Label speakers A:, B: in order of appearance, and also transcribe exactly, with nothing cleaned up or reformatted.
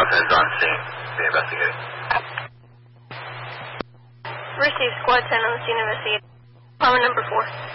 A: Austin is on scene. Be investigating.
B: Received squad ten on the scene investigating. Apartment number four.